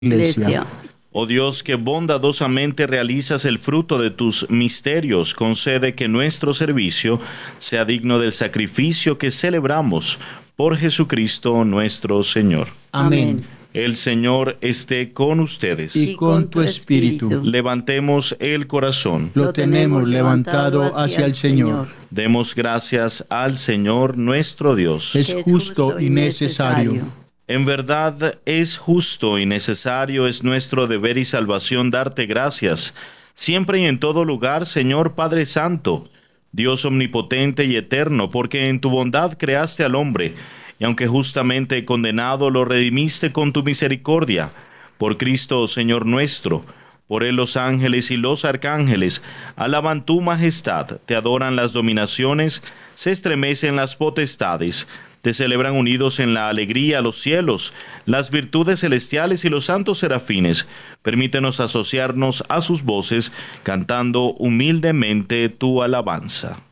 Iglesia. Oh Dios, que bondadosamente realizas el fruto de tus misterios, concede que nuestro servicio sea digno del sacrificio que celebramos por Jesucristo nuestro Señor. Amén. El Señor esté con ustedes. Y con tu espíritu. Levantemos el corazón. Lo tenemos levantado hacia el Señor. Demos gracias al Señor nuestro Dios. Es justo y necesario. En verdad es justo y necesario, es nuestro deber y salvación darte gracias, siempre y en todo lugar, Señor Padre Santo, Dios omnipotente y eterno, porque en tu bondad creaste al hombre, y aunque justamente condenado, lo redimiste con tu misericordia. Por Cristo, Señor nuestro, por él los ángeles y los arcángeles alaban tu majestad, te adoran las dominaciones, se estremecen las potestades, te celebran unidos en la alegría los cielos, las virtudes celestiales y los santos serafines. Permítenos asociarnos a sus voces, cantando humildemente tu alabanza.